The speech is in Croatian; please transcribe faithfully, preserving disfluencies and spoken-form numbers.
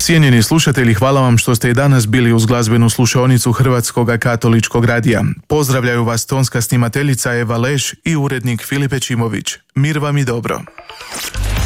Cijenjeni slušatelji, hvala vam što ste i danas bili uz glazbenu slušaonicu Hrvatskog katoličkog radija. Pozdravljaju vas tonska snimateljica Eva Leš i urednik Filip Čimović. Mir vam i dobro.